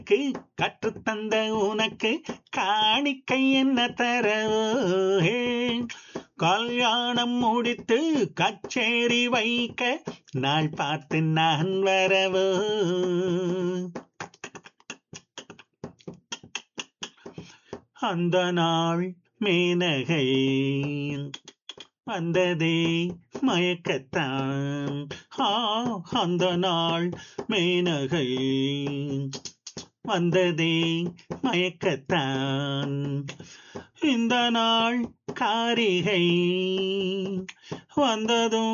எனக்கு கற்றுத்தந்த உனக்கு காணிக்கை என்ன தரவோ ஹே. கல்யாணம் முடித்து கச்சேரி வைக்க நாள் பார்த்து நான் வரவோ. அந்த நாள் மேனகை வந்ததே மயக்கத்தான். ஆ, அந்த நாள் மேனகை வந்ததே மயக்கத்தான். இந்த நாள் காரிகை வந்ததும்